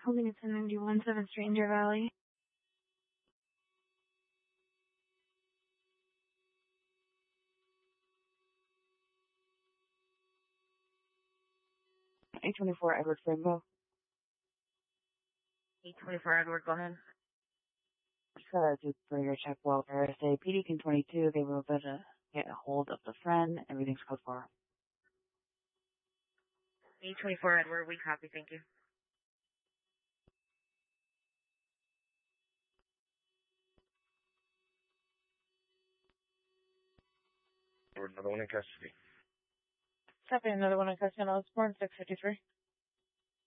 Holding at 1091 7th Street in Deer Valley. A24 Edward Frimbo. 824 Edward, go ahead. Just gotta do further check welfare. Say PD King 22, they were able to get a hold of the friend. Everything's code 4. 824 Edward, we copy, thank you. Or another one in custody. Copy, another one in custody on Osborne, 653.